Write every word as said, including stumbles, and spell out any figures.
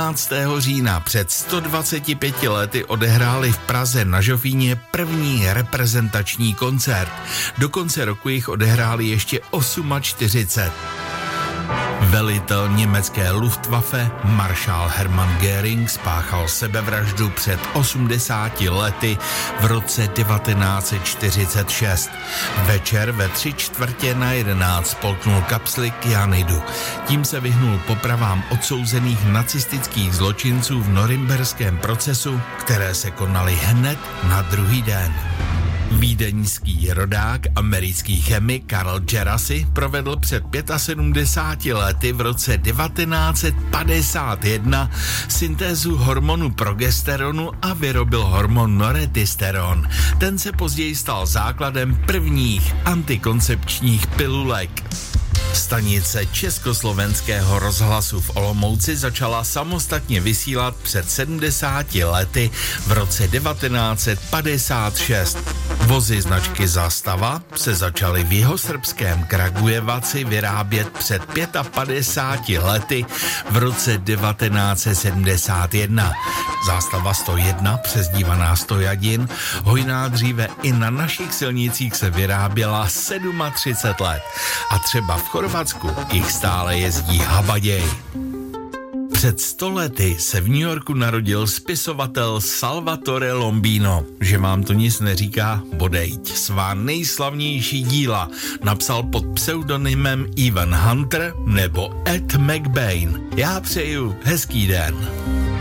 patnáctého října před sto dvaceti pěti lety odehráli v Praze na Žofíně první reprezentační koncert. Do konce roku jich odehráli ještě čtyřicet osm. Velitel německé Luftwaffe maršál Hermann Göring spáchal sebevraždu před osmdesáti lety v roce devatenáct set čtyřicet šest. Večer ve tři čtvrtě na jedenáct spolknul kapsli kyanidu. Tím se vyhnul popravám odsouzených nacistických zločinců v norimberském procesu, které se konaly hned na druhý den. Vídeňský rodák, americký chemik Karl Djerassi provedl před sedmdesáti pěti lety v roce devatenáct set padesát jedna syntézu hormonu progesteronu a vyrobil hormon noretisteron. Ten se později stal základem prvních antikoncepčních pilulek. Stanice Československého rozhlasu v Olomouci začala samostatně vysílat před sedmdesáti lety v roce devatenáct set padesát šest. Vozy značky Zastava se začaly v jihosrbském Kragujevaci vyrábět před padesátimi pěti lety v roce devatenáct set sedmdesát jedna. Zástava sto jedna, přezdívaná Stojadin, hojná dříve i na našich silnicích, se vyráběla třicet sedm let. A třeba v Chorvatsku jich stále jezdí habaděj. Před sto lety se v New Yorku narodil spisovatel Salvatore Lombino. Že vám to nic neříká, bodejť. Svá nejslavnější díla napsal pod pseudonymem Evan Hunter nebo Ed McBain. Já přeju hezký den.